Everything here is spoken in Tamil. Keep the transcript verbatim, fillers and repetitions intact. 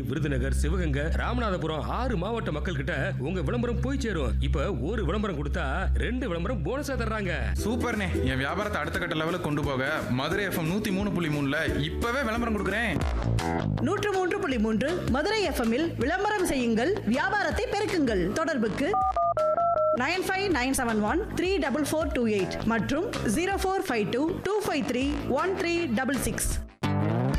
விருதுநகர், சிவகங்கை, ராமநாதபுரம் ஆறு மாவட்ட மக்கள் கிட்ட உங்க விளம்பரம் போய் சேரும். இப்ப ஒரு விளம்பரம் கொடுத்தா ரெண்டு விளம்பரம் போனஸா தர்றாங்க. சூப்பர்ண்ணே, என் வியாபாரத்தை அடுத்த கட்ட லெவலுக்கு கொண்டு போக மதுரை எஃப்எம் நூத்தி மூணு புள்ளி மூணுல இப்பவே விளம்பரம் கொடுக்குறேன். நூற்று மூன்று புள்ளி மூன்று மதுரை எஃப்எம்மில் விளம்பரம் செய்யுங்கள், வியாபாரத்தை பெருக்குங்கள். தொடர்புக்கு nine five nine seven one three double four two eight மற்றும் zero four five two two five three one three double six.